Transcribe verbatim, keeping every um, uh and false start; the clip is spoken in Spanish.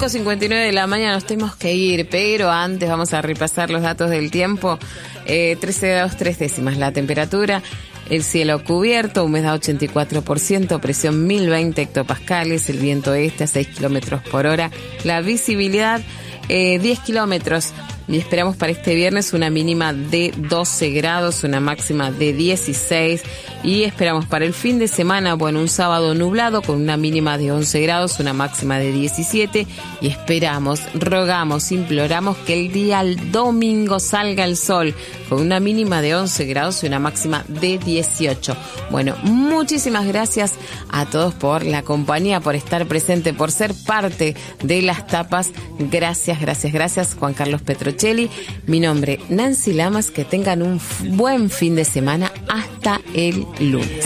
cinco cincuenta y nueve de la mañana nos tenemos que ir, pero antes vamos a repasar los datos del tiempo. Eh, trece grados tres décimas la temperatura, el cielo cubierto, humedad ochenta y cuatro por ciento, presión mil veinte hectopascales, el viento este a seis kilómetros por hora, la visibilidad eh, diez kilómetros. Y esperamos para este viernes una mínima de doce grados, una máxima de dieciséis. Y esperamos para el fin de semana, bueno, un sábado nublado con una mínima de once grados, una máxima de diecisiete. Y esperamos, rogamos, imploramos que el día domingo salga el sol con una mínima de once grados y una máxima de dieciocho. Bueno, muchísimas gracias a todos por la compañía, por estar presente, por ser parte de las tapas. Gracias, gracias, gracias, Juan Carlos Petrocelli. Mi nombre, Nancy Lamas, que tengan un buen fin de semana hasta el lunes.